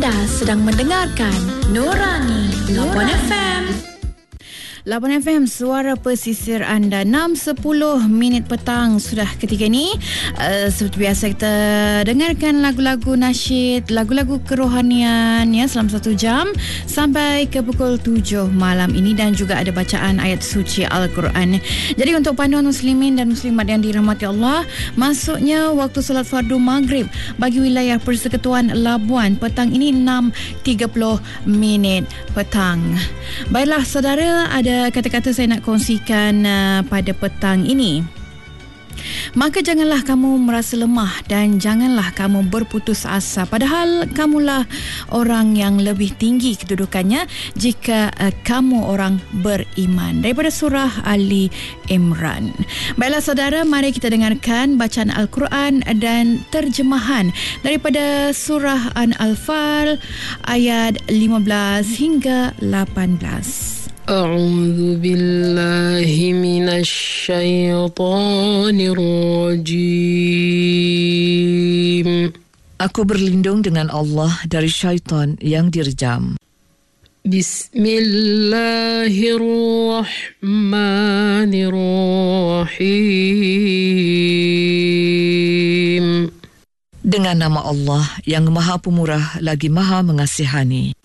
Anda sedang mendengarkan Nurani Lawan FM. Lawan FM, suara pesisir anda. 6.10 petang sudah ketika ini. Seperti biasa kita dengarkan lagu-lagu nasyid, lagu-lagu kerohanian ya, selama 1 jam sampai ke pukul 7 malam ini, dan juga ada bacaan ayat suci Al-Quran. Jadi untuk panduan muslimin dan muslimat yang dirahmati Allah, masuknya waktu solat fardu maghrib bagi wilayah Persekutuan Labuan petang ini 6.30 petang. Baiklah saudara, ada kata-kata saya nak kongsikan pada petang ini. Maka janganlah kamu merasa lemah dan janganlah kamu berputus asa, padahal kamulah orang yang lebih tinggi kedudukannya jika kamu orang beriman. Daripada surah Ali Imran. Baiklah saudara, mari kita dengarkan bacaan Al-Quran dan terjemahan daripada surah An-Anfal ayat 15 hingga 18. أعوذ بالله من الشيطان الرجيم. Aku berlindung dengan Allah dari syaitan yang direjam. Bismillahirrahmanirrahim. Dengan nama Allah yang Maha Pemurah lagi Maha Mengasihani.